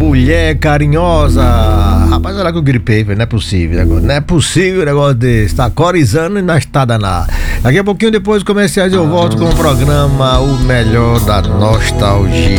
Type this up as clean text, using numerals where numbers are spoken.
mulher carinhosa. Rapaz, olha que eu gripei, não é possível agora. Não é possível o negócio desse. Tá corizando e não está danado. Daqui a pouquinho depois dos comerciais eu volto com o programa O Melhor da Nostalgia.